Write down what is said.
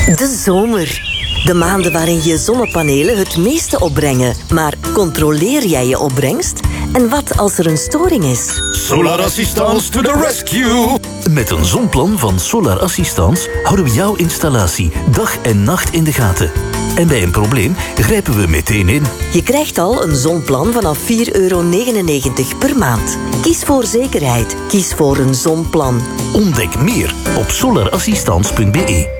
De zomer. De maanden waarin je zonnepanelen het meeste opbrengen. Maar controleer jij je opbrengst? En wat als er een storing is? Solar Assistance to the rescue! Met een zonplan van Solar Assistance houden we jouw installatie dag en nacht in de gaten. En bij een probleem grijpen we meteen in. Je krijgt al een zonplan vanaf €4,99 per maand. Kies voor zekerheid. Kies voor een zonplan. Ontdek meer op solarassistance.be.